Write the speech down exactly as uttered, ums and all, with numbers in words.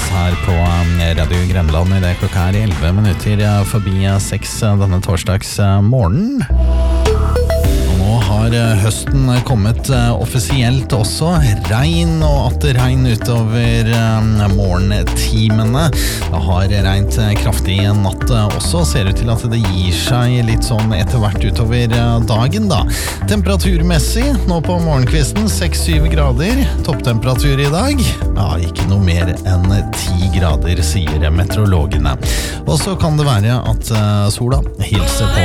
her på Radio Grenland I det klokka er elleve minutter forbi seks denne torsdags morgen. Nå har høsten kommet offisielt også. Regn og atter regn utover morgentimene. Det har regnet kraftig natt også. Ser ut til at det gir seg litt sånn etter hvert utover dagen da. Temperaturmessig nå på morgenkvisten seks syv grader. Topptemperatur I dag? Ja, ikke noe mer enn ti grader, sier meteorologene. Og så kan det være at sola hilser på